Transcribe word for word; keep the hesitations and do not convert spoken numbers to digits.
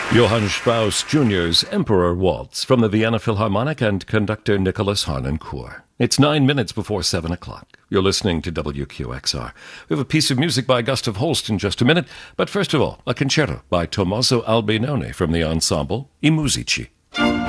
Johann Strauss Junior's Emperor Waltz from the Vienna Philharmonic and conductor Nicholas Harnoncourt. It's nine minutes before seven o'clock. You're listening to W Q X R. We have a piece of music by Gustav Holst in just a minute, but first of all, a concerto by Tommaso Albinoni from the ensemble I Musici.